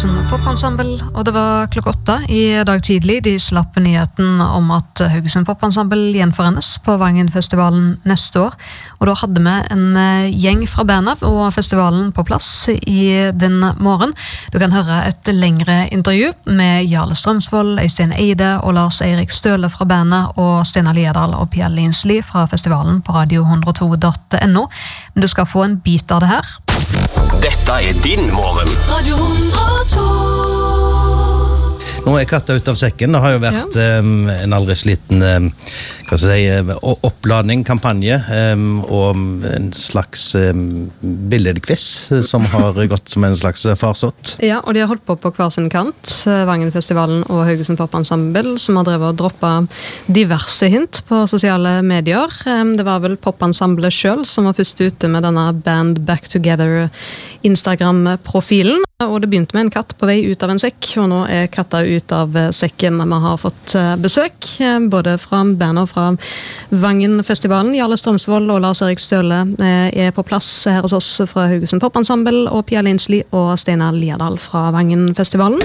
Haugesund Popensemble, og det var klokka 8 i dag tidlig. De slapp nyheten om at Haugesund Popensemble gjenforenes på Vangen-festivalen neste år. Og da hadde vi en gjeng fra bandet og festivalen på plass i den morgen. Du kan høre et lengre intervju med Jarle Strømsvold, Øystein Eide og Lars Eirik Støle fra bandet, og Steinar Liadal og Pia Linsli fra festivalen på radio102.no. Men du skal få en bit av det her. Dette din morgen. Radio 102. Nå katta ut av sekken. Det har jo vært en aldri sliten oppladning, kampanje, og en slags billedquiz som har gått som en slags farsott. Ja, og de har holdt på hver sin kant, Vangen-festivalen og Haugesund Popensemble, som har drevet og droppet diverse hint på sosiale medier. Det var vel Popensemble selv som var først ute med denne Band Back Together Instagram-profilen, og det begynte med en katt på vei ut av en sekk, og nå katta ut av sekken. Vi har fått besøk, både fra bandet og fra Vangen-festivalen. Jarle Strømsvold og Lars Eirik Støle på plass her hos oss fra Haugesund Popensemble, og Pia Linsli og Steinar Liadal fra Vangen-festivalen.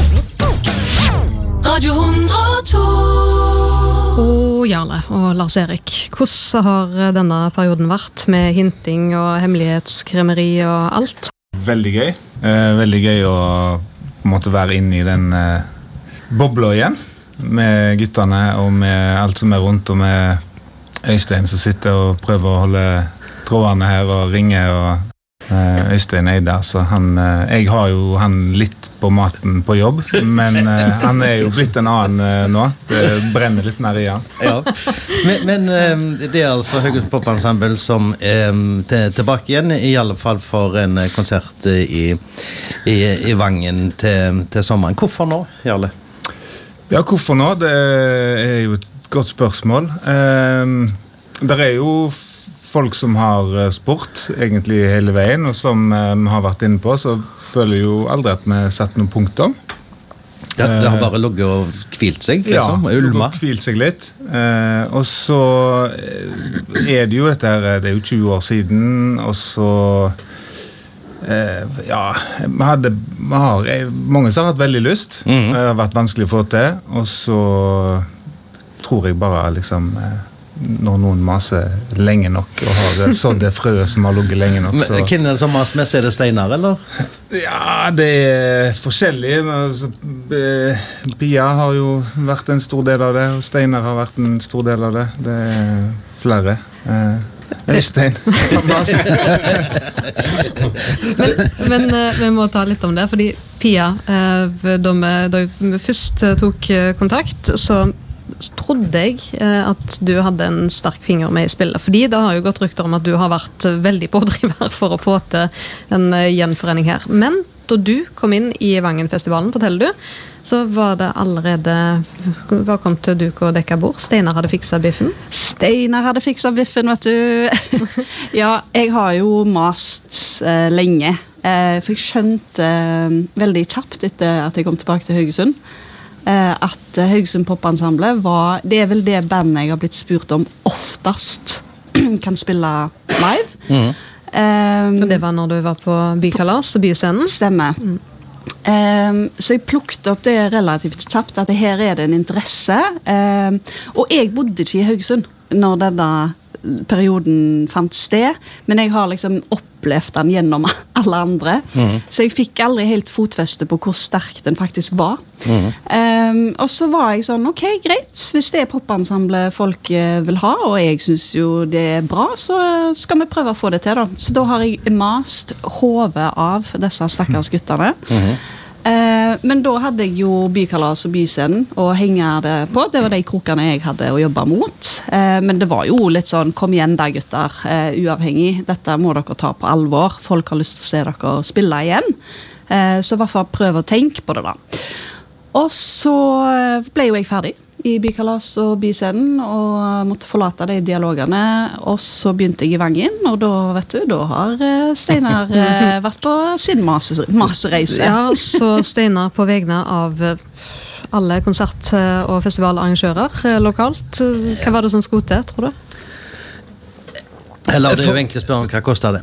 Radio 102. Og Jarle og Lars Eirik, hvordan har denne perioden vært med hinting og hemmelighetskremmeri og alt? Veldig gøy. Veldig gøy å måtte være inne i den bobla igjen med guttene og med alt som rundt, og med Øystein som sitter og prøver å holde trådene her og ringe, og Øystein Eide, så jeg har jo han litt på maten på jobb, men han jo blitt en annen nå. Det brenner litt mer i han. Ja. Men det altså Haugesund Popensemble som tilbake igjen, i alle fall for en konsert i Vangen til sommeren. Hvorfor nå, Jarle? Ja, hvorfor nå? Det jo et godt spørsmål. Der jo folk som har sport egentlig hele veien, og som vi har vært inne på, så føler jo aldri at vi setter noen punkter. Det har bare ligget og kvilt seg, liksom, og ulma. Ja, kvilt seg litt. Og så det jo dette her, det jo 20 år siden, og så mange som har hatt veldig lyst. Det har vært vanskelig å få til, og så tror jeg bare liksom når noen maser lenge nok og har sådd det frøet som har ligget lenge nok. Så. Hvem som maser mest, det Steinar, eller? Ja, det forskjellig. Altså, Pia har jo vært en stor del av det, og Steinar har vært en stor del av det. Det flere. Øystein. men vi må ta litt om det, fordi Pia, da vi først tok kontakt, så trodde jeg at du hadde en sterk finger med i spillet, fordi det har jo gått rykter om at du har vært veldig pådriver for å få til en gjenforening her. Men da du kom inn i Vangen-festivalen, forteller du, så var det allerede, hva kom til duk og dekka bord? Steinar hadde fikset biffen? Steinar hadde fikset biffen, vet du. Ja, jeg har jo mast lenge, for jeg skjønte veldig kjapt etter at jeg kom tilbake til Haugesund, at Haugesund Popensemble det vel det bandet jeg har blitt spurt om oftest kan spille live. Og det var når du var på Bykalas og Byscenen? Stemmer. Så jeg plukket opp det relativt kjapt, at her det en interesse. Og jeg bodde ikke i Haugesund når denne perioden fant sted, men jeg har liksom opplevd den gjennom alle andre, så jeg fikk aldri helt fotfeste på hvor sterk den faktisk var. Og så var jeg sånn, ok, greit, hvis det Popensemble folk vil ha, og jeg synes jo det bra, så skal vi prøve å få det til da. Så da har jeg mast hodet av disse stakkars gutterne. Men da hadde jeg jo Bykalas og Byscenen å henge det på. Det var de krokene jeg hadde å jobbe mot. Men det var jo litt sånn, kom igjen da gutter, uavhengig. Dette må dere ta på alvor. Folk har lyst til å se dere spille igjen. Så i hvert fall prøv å tenke på det da. Og så ble jo jeg ferdig i Bykalas og Byscenen, og måtte forlate de dialogene, og så begynte jeg i Vangen, og da, vet du, da har Steinar vært på sin masereise. Ja, så Steinar på vegne av alle konsert- og festivalarrangører lokalt, hva var det som skulle til, tror du? Eller det jo egentlig spørre om hva koster det?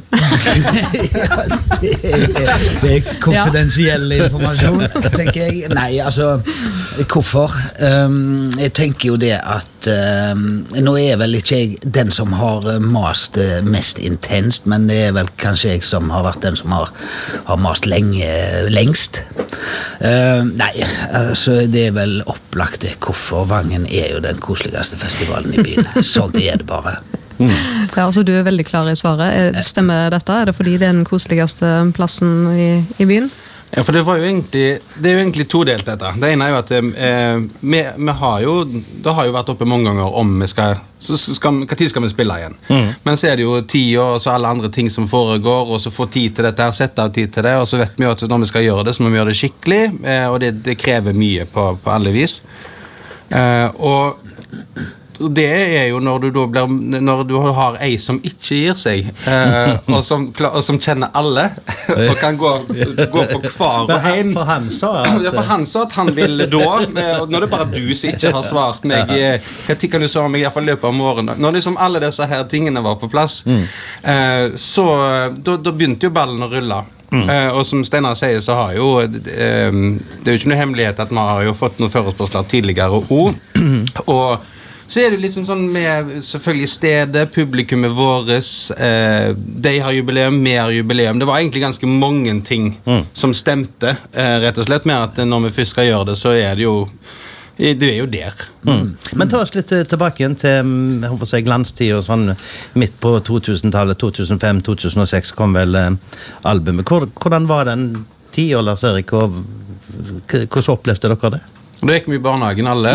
Det konfidensiell informasjon, tenker jeg. Nei, altså, hvorfor? Jeg tenker jo det at nå vel ikke jeg den som har mast mest intenst, men det vel kanskje jeg som har vært den som har mast lengst. Nei, altså, det vel opplagt det hvorfor Vangen jo den koseligste festivalen I byen. Sånn det det bare. Ja, altså du veldig klar I svaret. Stemmer dette? Det fordi det den koseligste plassen I byen? Ja, for det jo egentlig todelt dette. Det ene jo at vi har jo, det har jo vært oppe mange ganger om vi hva tid skal vi spille igjen. Men så det jo tid og så alle andre ting som foregår, og så få tid til dette her, sette av tid til det, og så vet vi jo at når vi skal gjøre det, så må vi gjøre det skikkelig, og det krever mye på alle vis. Og det jo når du har ei som ikke gir seg og som kjenner alle og kan gå på hver og en for han sa at han vil da og når det bare du som ikke har svart meg hva tid kan du svare meg I hvert fall løpet av morgenen når liksom alle disse her tingene var på plass så da begynte jo ballen å rulle og som Steinar sier så har jo det jo ikke noe hemmelighet at vi har jo fått noen forespørsler tidligere og så det litt sånn med selvfølgelig stedet, publikummet våres, de har jubileum, vi har jubileum. Det var egentlig ganske mange ting som stemte, rett og slett, med at når vi først skal gjøre det, så det jo der. Men ta oss litt tilbake igjen til glanstid og sånn, midt på 2000-tallet, 2005-2006 kom vel albumet. Hvordan var den tid, Lars Erik, og hvordan opplevde dere det? Og det gikk mye I barnehagen, alle.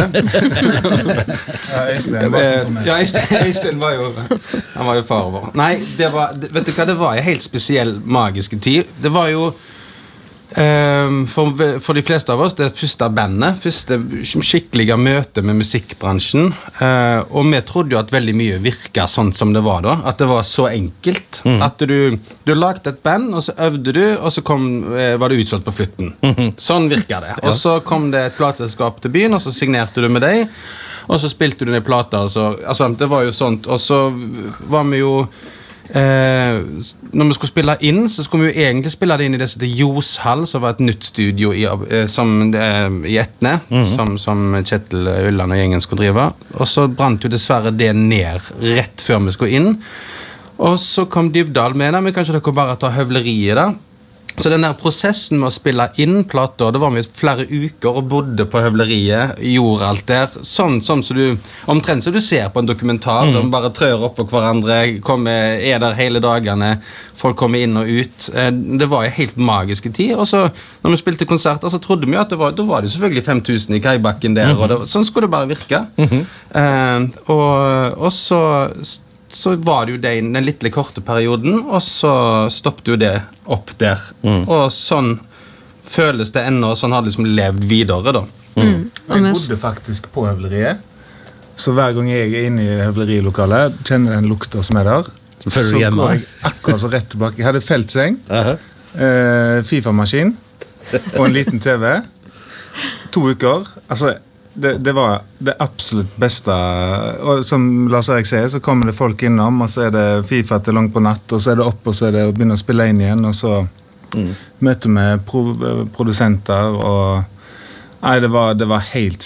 Øystein var jo far vår. Nei, vet du hva, det var en helt spesiell magiske tid. Det var jo, for de fleste av oss, det første bandet, første skikkelige møte med musikkbransjen, og vi trodde jo at veldig mye virket sånn som det var da, at det var så enkelt, at du lagde et band, og så øvde du, og så var det utsolgt på flytten. Sånn virket det. Og så kom det et plateselskap til byen, og så signerte du med deg, og så spilte du ned plater, altså det var jo sånt, og så var vi jo når vi skulle spille inn så skulle vi jo egentlig spille det inn I det som heter Joshall som var et nytt studio I Etne som Kjetil Ulland og gjengen skulle drive og så brant jo dessverre det ned rett før vi skulle inn og så kom Dybdahl med det men kanskje dere bare tar høvleriet da så den der prosessen med å spille inn plater, det var vi flere uker og bodde på høvleriet, gjorde alt der, sånn som du, omtrent som du ser på en dokumentar, de bare trør opp på hverandre, der hele dagene, folk kommer inn og ut. Det var en helt magiske tid, og så når vi spilte konserter, så trodde vi at da var det selvfølgelig 5000 I kaibakken der, og sånn skulle det bare virke. Og så var det jo den lille korte perioden, og så stoppet jo det opp der. Og sånn føles det ennå, og sånn har det liksom levd videre da. Jeg bodde faktisk på høvleriet, så hver gang jeg inne I høvlerilokalet, kjenner den lukta som der, så går jeg akkurat så rett tilbake. Jeg hadde feltseng, FIFA-maskin, og en liten TV, 2 uker, altså det var det absolutt beste og som Lars Erik sier så kommer det folk innom og så det FIFA til langt på natt og så det opp og så det å begynne å spille inn igjen og så møter vi produsenter og nei, det var helt